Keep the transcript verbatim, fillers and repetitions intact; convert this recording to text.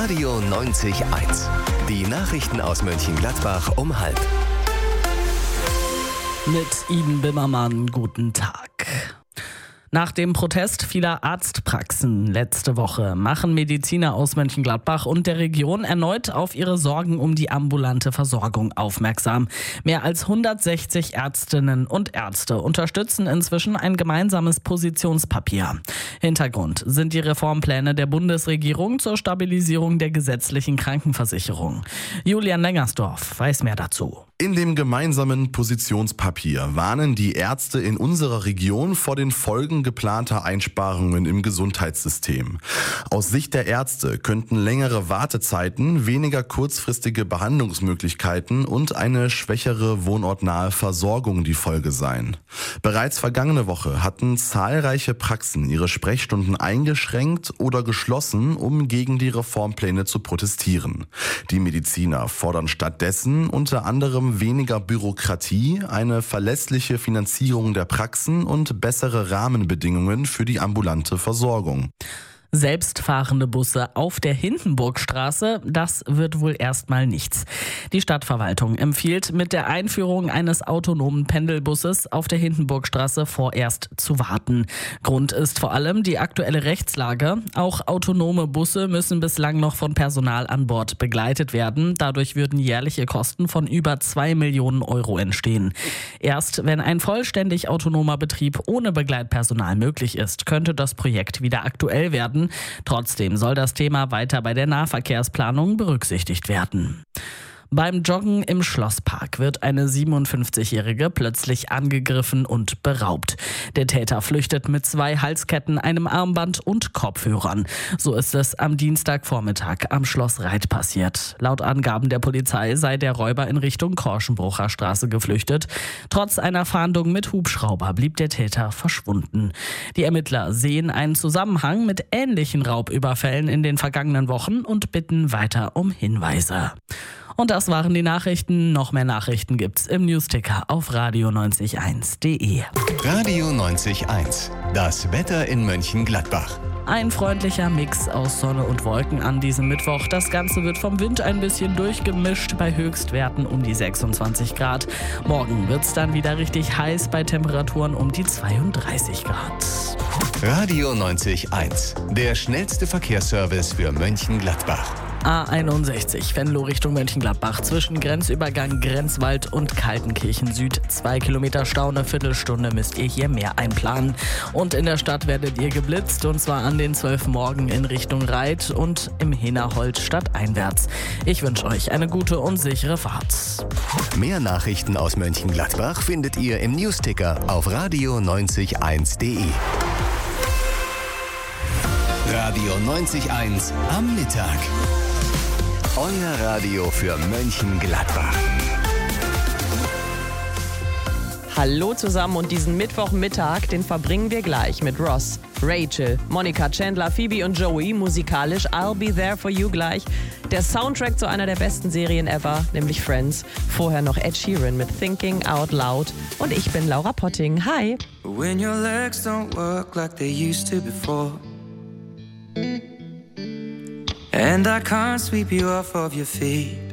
Radio neunzig Komma eins. Die Nachrichten aus Mönchengladbach um halb. Mit Iden Bimmermann, guten Tag. Nach dem Protest vieler Arztpraxen letzte Woche machen Mediziner aus Mönchengladbach und der Region erneut auf ihre Sorgen um die ambulante Versorgung aufmerksam. Mehr als hundertsechzig Ärztinnen und Ärzte unterstützen inzwischen ein gemeinsames Positionspapier. Hintergrund sind die Reformpläne der Bundesregierung zur Stabilisierung der gesetzlichen Krankenversicherung. Julian Lengersdorf weiß mehr dazu. In dem gemeinsamen Positionspapier warnen die Ärzte in unserer Region vor den Folgen geplanter Einsparungen im Gesundheitssystem. Aus Sicht der Ärzte könnten längere Wartezeiten, weniger kurzfristige Behandlungsmöglichkeiten und eine schwächere wohnortnahe Versorgung die Folge sein. Bereits vergangene Woche hatten zahlreiche Praxen ihre Sprechstunden eingeschränkt oder geschlossen, um gegen die Reformpläne zu protestieren. Die Mediziner fordern stattdessen unter anderem weniger Bürokratie, eine verlässliche Finanzierung der Praxen und bessere Rahmenbedingungen für die ambulante Versorgung. Selbstfahrende Busse auf der Hindenburgstraße, das wird wohl erstmal nichts. Die Stadtverwaltung empfiehlt, mit der Einführung eines autonomen Pendelbusses auf der Hindenburgstraße vorerst zu warten. Grund ist vor allem die aktuelle Rechtslage. Auch autonome Busse müssen bislang noch von Personal an Bord begleitet werden. Dadurch würden jährliche Kosten von über zwei Millionen Euro entstehen. Erst wenn ein vollständig autonomer Betrieb ohne Begleitpersonal möglich ist, könnte das Projekt wieder aktuell werden. Trotzdem soll das Thema weiter bei der Nahverkehrsplanung berücksichtigt werden. Beim Joggen im Schlosspark wird eine siebenundfünfzigjährige plötzlich angegriffen und beraubt. Der Täter flüchtet mit zwei Halsketten, einem Armband und Kopfhörern. So ist es am Dienstagvormittag am Schloss Reit passiert. Laut Angaben der Polizei sei der Räuber in Richtung Korschenbrucher Straße geflüchtet. Trotz einer Fahndung mit Hubschrauber blieb der Täter verschwunden. Die Ermittler sehen einen Zusammenhang mit ähnlichen Raubüberfällen in den vergangenen Wochen und bitten weiter um Hinweise. Und das waren die Nachrichten. Noch mehr Nachrichten gibt's im Newsticker auf radio neunzig Komma eins punkt de. Radio neunzig Komma eins. Das Wetter in Mönchengladbach. Ein freundlicher Mix aus Sonne und Wolken an diesem Mittwoch. Das Ganze wird vom Wind ein bisschen durchgemischt bei Höchstwerten um die sechsundzwanzig Grad. Morgen wird's dann wieder richtig heiß bei Temperaturen um die zweiunddreißig Grad. Radio neunzig Komma eins. Der schnellste Verkehrsservice für Mönchengladbach. A einundsechzig, Venlo Richtung Mönchengladbach, zwischen Grenzübergang Grenzwald und Kaltenkirchen Süd. Zwei Kilometer Stau, eine Viertelstunde müsst ihr hier mehr einplanen. Und in der Stadt werdet ihr geblitzt, und zwar an den zwölf Morgen in Richtung Reit und im Hinnerholz stadteinwärts. Ich wünsche euch eine gute und sichere Fahrt. Mehr Nachrichten aus Mönchengladbach findet ihr im Newsticker auf radio neunzig Komma eins punkt de. Radio neunzig Komma eins am Mittag. Euer Radio für Mönchengladbach. Hallo zusammen, und diesen Mittwochmittag, den verbringen wir gleich mit Ross, Rachel, Monica, Chandler, Phoebe und Joey, musikalisch I'll Be There For You gleich. Der Soundtrack zu einer der besten Serien ever, nämlich Friends. Vorher noch Ed Sheeran mit Thinking Out Loud. Und ich bin Laura Potting. Hi! When your legs don't work like they used to before, and I can't sweep you off of your feet,